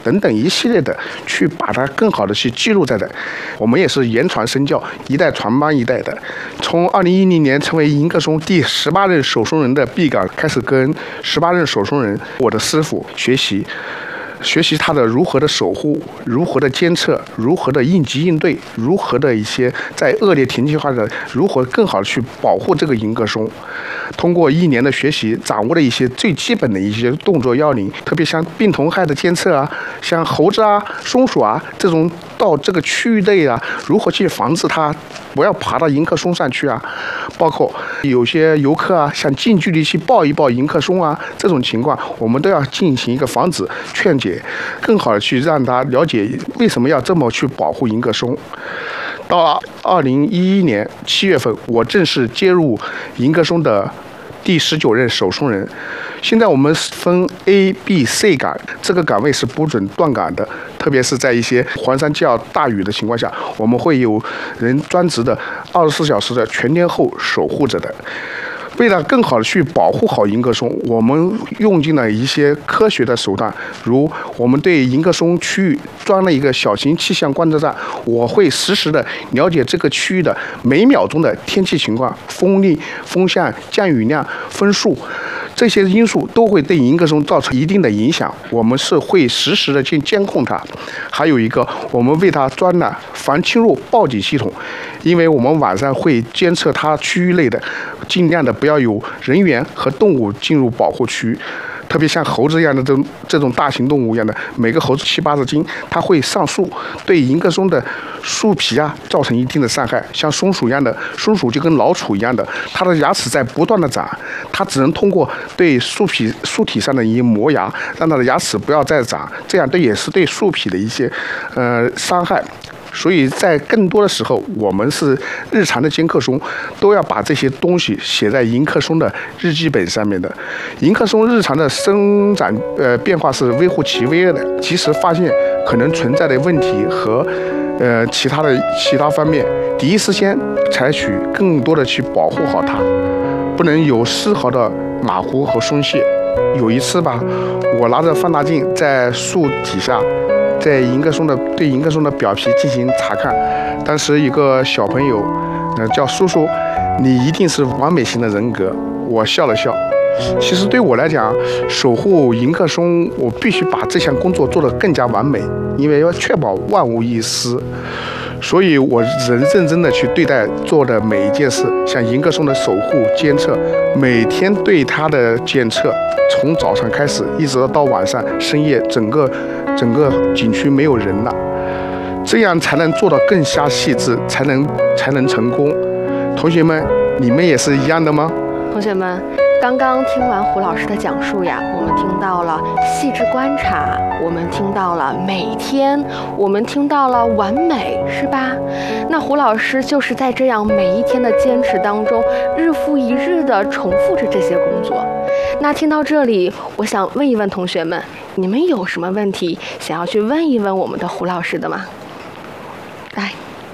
等等一系列的去把它更好的去记录在的。我们也是言传身教，一代传帮一代的。从2010年成为迎客松第18任手松人的毕岗开始，跟18任手松人我的师傅学习他的如何的守护，如何的监测，如何的应急应对，如何的一些在恶劣天气下的如何更好的去保护这个迎客松。通过1年的学习，掌握了一些最基本的一些动作要领，特别像病虫害的监测啊，像猴子啊、松鼠啊这种到这个区域内啊，如何去防止它不要爬到迎客松上去啊，包括有些游客啊想近距离去抱一抱迎客松啊，这种情况我们都要进行一个防止劝解，更好的去让他了解为什么要这么去保护迎客松。到了2011年7月份，我正式接入迎客松的第19任手松人。现在我们分 A、B、C 岗，这个岗位是不准断岗的，特别是在一些环山较大雨的情况下，我们会有人专职的24小时的全天候守护着的。为了更好的去保护好迎客松，我们用尽了一些科学的手段，如我们对迎客松区域装了一个小型气象观测站，我会实时的了解这个区域的每秒钟的天气情况、风力、风向、降雨量、风速，这些因素都会对迎客松造成一定的影响，我们是会实时的去监控它。还有一个，我们为它装了防侵入报警系统，因为我们晚上会监测它区域内的，尽量的不要有人员和动物进入保护区。特别像猴子一样的这种大型动物一样的，每个猴子70-80斤，它会上树，对迎客松的树皮啊造成一定的伤害。像松鼠一样的，松鼠就跟老鼠一样的，它的牙齿在不断的长，它只能通过对树体上的一些磨牙，让它的牙齿不要再长，这样也是对树皮的一些伤害。所以在更多的时候，我们是日常的监客松都要把这些东西写在迎客松的日记本上面的。迎客松日常的生长变化是微乎其微的，及时发现可能存在的问题和其他方面，第一时间采取更多的去保护好它，不能有丝毫的马虎和松懈。有一次吧，我拿着放大镜在树底下，对迎客松的表皮进行查看，当时一个小朋友，叫叔叔，你一定是完美型的人格。我笑了笑。其实对我来讲，守护迎客松，我必须把这项工作做得更加完美，因为要确保万无一失。所以我认真的去对待做的每一件事，像迎客松的守护监测，每天对它的监测，从早上开始一直到晚上深夜，整个景区没有人了，这样才能做到更加细致，才能成功。同学们，你们也是一样的吗？ 同学们，刚刚听完胡老师的讲述呀，我们听到了细致观察，我们听到了每天，我们听到了完美，是吧？那胡老师就是在这样每一天的坚持当中，日复一日的重复着这些工作。那听到这里，我想问一问同学们，你们有什么问题想要去问一问我们的胡老师的吗？来。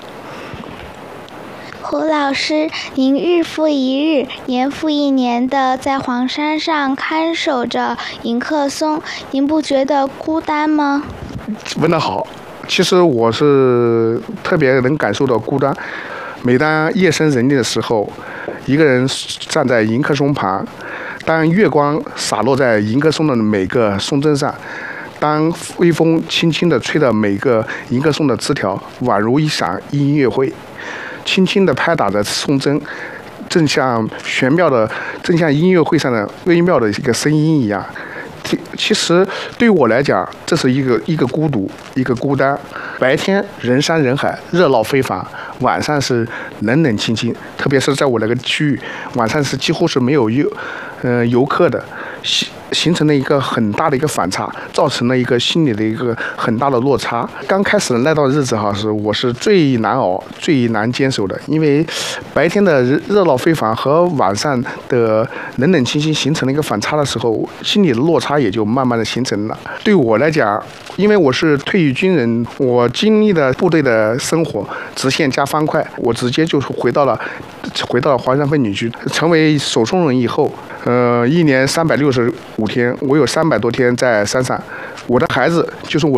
胡老师，您日复一日、年复一年的在黄山上看守着迎客松，您不觉得孤单吗？ 问得好，其实我是特别能感受到孤单。每当夜深人静的时候，一个人站在迎客松旁，当月光洒落在迎客松的每个松针上，当微风轻轻地吹着每个迎客松的枝条，宛如一场音乐会。轻轻地拍打着松针，正像音乐会上的微妙的一个声音一样。其实对我来讲，这是一个孤独，一个孤单。白天人山人海，热闹非凡，晚上是冷冷清清。特别是在我那个区域，晚上是几乎是没有游客的，形成了一个很大的一个反差，造成了一个心理的一个很大的落差。刚开始的那段日子哈，我是最难熬、最难坚守的，因为白天的热闹非凡和晚上的冷冷清清形成了一个反差的时候，心理的落差也就慢慢的形成了。对我来讲，因为我是退役军人，我经历了部队的生活，直线加方块，我直接就是回到了华山风景区。成为手松人以后，一年365天，我有300多天在山上。我的孩子就是我